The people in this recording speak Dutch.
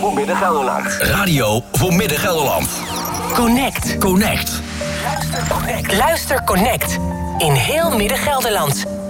voor Midden-Gelderland. Radio voor Midden-Gelderland. Connect. Connect. Luister Connect. In heel Midden-Gelderland.